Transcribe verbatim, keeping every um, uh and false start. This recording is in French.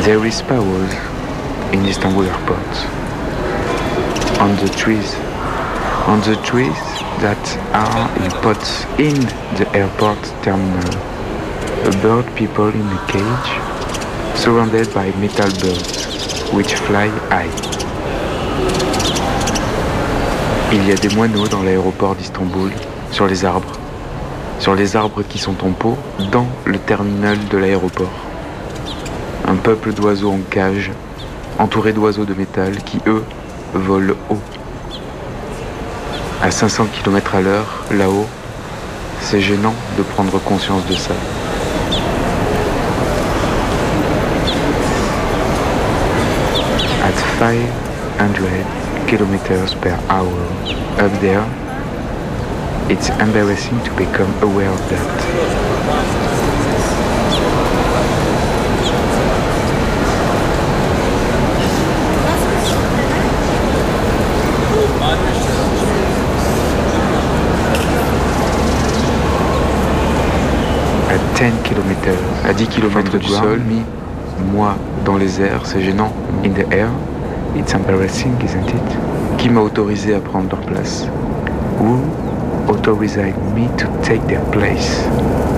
There is powers in Istanbul airport. On the trees. On the trees that are in pots in the airport terminal. A bird people in a cage, surrounded by metal birds, which fly high. Il y a des moineaux dans l'aéroport d'Istanbul, sur les arbres. Sur les arbres qui sont en pot, dans le terminal de l'aéroport. Un peuple d'oiseaux en cage, entouré d'oiseaux de métal qui, eux, volent haut. À cinq cents kilomètres à l'heure, là-haut, c'est gênant de prendre conscience de ça. At five hundred kilometers per hour, up there, it's embarrassing to become aware of that. À ten kilomètres, à dix kilomètres du sol, moi dans les airs, c'est gênant. In the air, it's embarrassing, isn't it? Qui m'a autorisé à prendre leur place? Who authorized me to take their place?